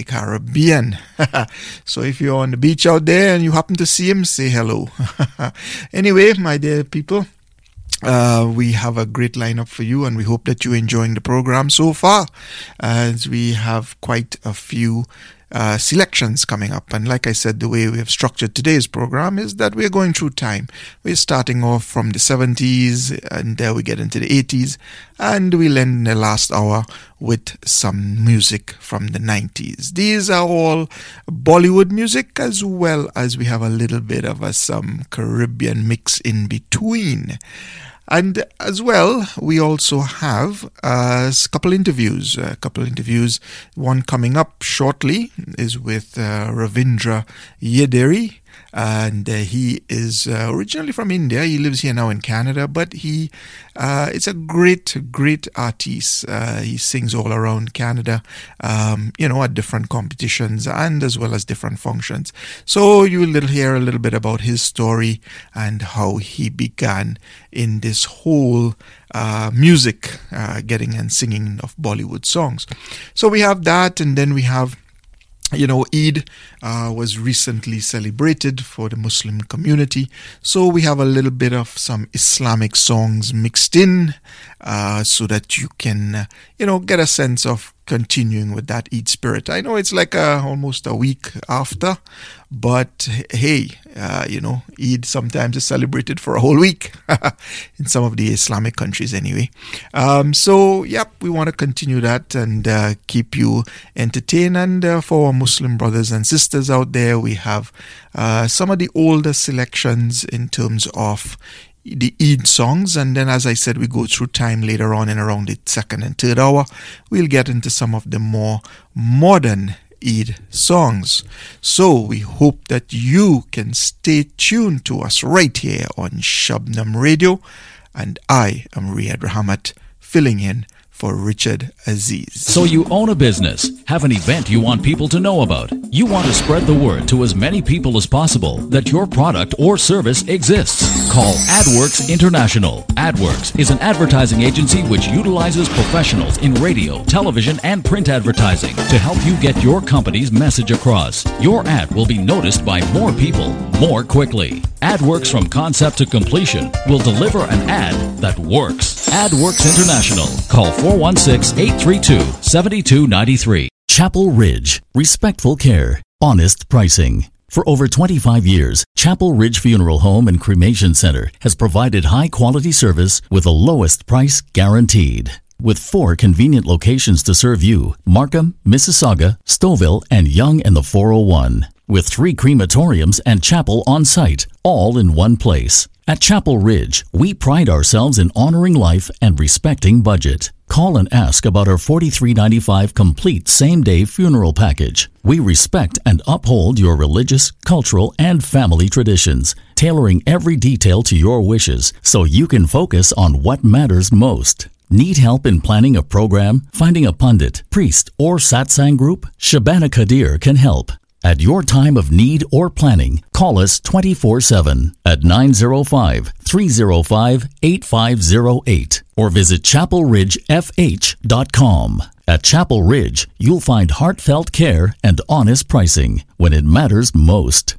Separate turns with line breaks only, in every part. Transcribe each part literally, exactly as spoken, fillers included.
the Caribbean. So if you're on the beach out there and you happen to see him, say hello. Anyway, my dear people, Uh, we have a great lineup for you, and we hope that you're enjoying the program so far, as we have quite a few uh, selections coming up. And like I said, the way we have structured today's program is that we're going through time. We're starting off from the seventies, and there we get into the eighties, and we'll end the last hour with some music from the nineties. These are all Bollywood music, as well as we have a little bit of a, some Caribbean mix in between. And as well, we also have uh, a couple interviews. A couple interviews. One coming up shortly is with uh, Ravindra Yederi. And uh, he is uh, originally from India. He lives here now in Canada, but he uh, is a great, great artist. Uh, he sings all around Canada, um, you know, at different competitions and as well as different functions. So you will hear a little bit about his story and how he began in this whole uh, music, uh, getting and singing of Bollywood songs. So we have that, and then we have, you know, Eid uh, was recently celebrated for the Muslim community. So we have a little bit of some Islamic songs mixed in uh, so that you can, uh, you know, get a sense of continuing with that Eid spirit. I know it's like a, almost a week after, but hey, uh, you know, Eid sometimes is celebrated for a whole week in some of the Islamic countries anyway. Um, so, yep, we want to continue that and uh, keep you entertained. And uh, for our Muslim brothers and sisters out there, we have uh, some of the older selections in terms of the Eid songs, and then, as I said, we go through time later on in around the second and third hour. We'll get into some of the more modern Eid songs. So we hope that you can stay tuned to us right here on Shabnam Radio, and I am Riyad Rahmat, filling in for Richard Aziz.
So you own a business, have an event you want people to know about. You want to spread the word to as many people as possible that your product or service exists. Call AdWorks International. AdWorks is an advertising agency which utilizes professionals in radio, television, and print advertising to help you get your company's message across. Your ad will be noticed by more people, more quickly. AdWorks from concept to completion will deliver an ad that works. AdWorks International. Call four one six, eight three two, seven two nine three.
Chapel Ridge. Respectful care. Honest pricing. For over twenty-five years, Chapel Ridge Funeral Home and Cremation Center has provided high-quality service with the lowest price guaranteed. With four convenient locations to serve you: Markham, Mississauga, Stouffville, and Yonge and the four oh one. With three crematoriums and chapel on site, all in one place. At Chapel Ridge, we pride ourselves in honoring life and respecting budget. Call and ask about our forty-three ninety-five complete same-day funeral package. We respect and uphold your religious, cultural, and family traditions, tailoring every detail to your wishes so you can focus on what matters most. Need help in planning a program, finding a pundit, priest, or satsang group? Shabana Kadir can help. At your time of need or planning, call us twenty-four seven at nine oh five, three oh five, eight five oh eight or visit chapel ridge f h dot com. At Chapel Ridge, you'll find heartfelt care and honest pricing when it matters most.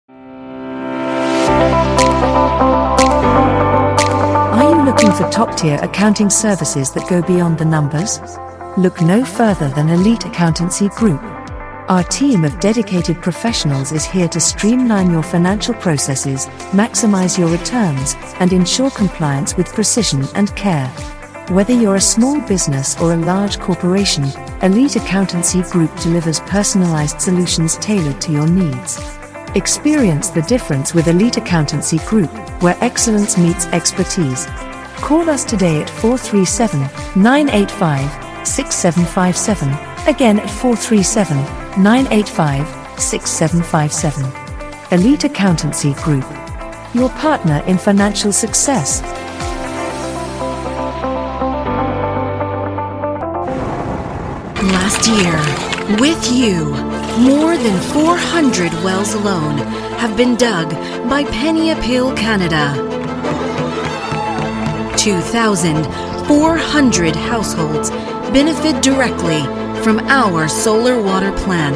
Are you looking for top-tier accounting services that go beyond the numbers? Look no further than Elite Accountancy Group. Our team of dedicated professionals is here to streamline your financial processes, maximize your returns, and ensure compliance with precision and care. Whether you're a small business or a large corporation, Elite Accountancy Group delivers personalized solutions tailored to your needs. Experience the difference with Elite Accountancy Group, where excellence meets expertise. Call us today at four three seven, nine eight five, six seven five seven. Again at four three seven, nine eight five, six seven five seven. Elite Accountancy Group, your partner in financial success.
Last year, with you, more than four hundred wells alone have been dug by Penny Appeal Canada. two thousand four hundred households benefit directly from our solar water plan.